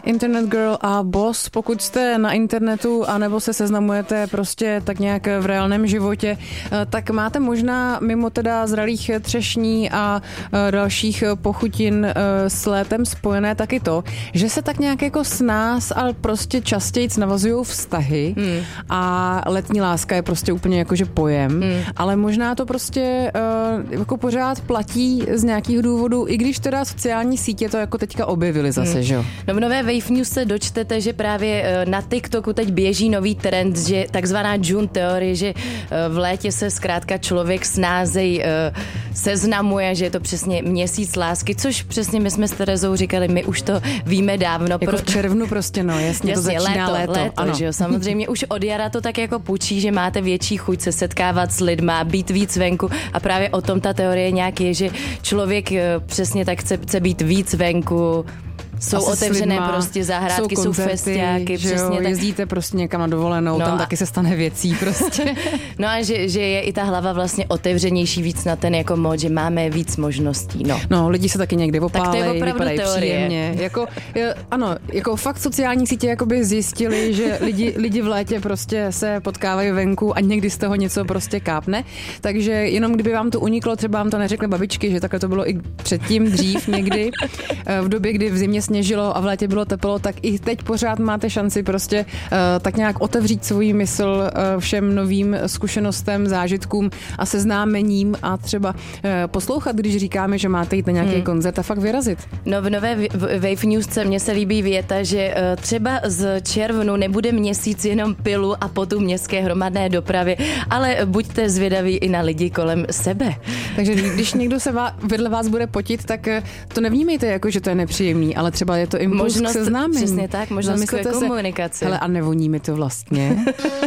Internet Girl a Boss. Pokud jste na internetu anebo se seznamujete prostě tak nějak v reálném životě, tak máte možná mimo teda zralých třešní a dalších pochutin s létem spojené taky to, že se tak nějak jako s nás, ale prostě častějc navazují vztahy a letní láska je prostě úplně jakože pojem, ale možná to prostě jako pořád platí z nějakých důvodů, i když teda sociální sítě to jako teďka objevily zase, že jo? No v nové Wave News se dočtete, že právě na TikToku teď běží nový trend, že takzvaná June teorie, že v létě se zkrátka člověk snázej seznamuje, že je to přesně měsíc lásky, což přesně my jsme s Terezou říkali, my už to víme dávno. Jako v červnu prostě, no jasně to začíná léto ano. Že jo, samozřejmě už od jara to tak jako pučí, že máte větší chuť se setkávat s lidma, být víc venku a právě o tom ta teorie nějak je, že člověk přesně tak chce být víc venku. Jsou otevřené prostě zahrádky, jsou festiáky, přesně tak. Jezdíte prostě někam na dovolenou, tam taky se stane věcí prostě. No a že je i ta hlava vlastně otevřenější víc na ten jako mod, že máme víc možností, no. Lidi se taky někdy opálejí, vypadají příjemně. Ano, jako fakt sociální sítě jakoby zjistili, že lidi v létě prostě se potkávají venku a někdy z toho něco prostě kápne, takže jenom kdyby vám to uniklo, třeba vám to neřekly babičky, že takhle to bylo i předtím, dřív někdy, v době, kdy v zimě sněžilo a v létě bylo teplo, tak i teď pořád máte šanci prostě tak nějak otevřít svůj mysl všem novým zkušenostem, zážitkům a seznámením a třeba poslouchat, když říkáme, že máte jít na nějaký koncert a fakt vyrazit. No v nové Wave News mně se líbí věta, že třeba z červnu nebude měsíc jenom pilu a potu městské hromadné dopravy, ale buďte zvědaví i na lidi kolem sebe. Takže když někdo se vedle vás bude potit, tak to nevnímejte jako, že to je nepříjemný, ale třeba je to impuls k seznámení. Přesně tak, možnost komunikace. Hele, a nevoní mi to vlastně.